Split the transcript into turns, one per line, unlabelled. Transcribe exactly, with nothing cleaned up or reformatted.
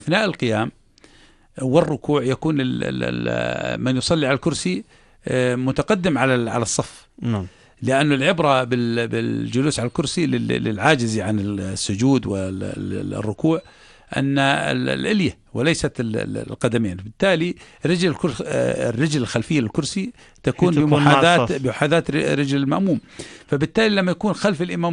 أثناء القيام والركوع يكون ال ال من يصلي على الكرسي متقدم على على الصف.
نعم.
لأن العبرة بالجلوس على الكرسي للعاجز عن السجود والركوع أن الإلية وليست القدمين، بالتالي رجل الرجل الخلفية للكرسي تكون بمحاذاة بمحاذاة رجل المأموم، فبالتالي لما يكون خلف الإمام